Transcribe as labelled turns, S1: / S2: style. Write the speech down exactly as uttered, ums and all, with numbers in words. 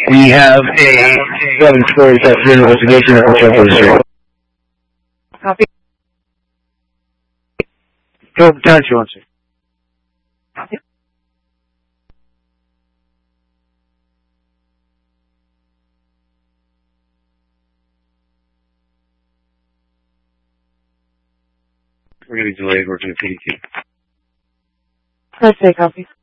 S1: We have a seven story Texas investigation at Ocean Street.
S2: Copy.
S1: Go down to you, answer. We're going to be delayed working at P D Q.
S2: Let's say copy.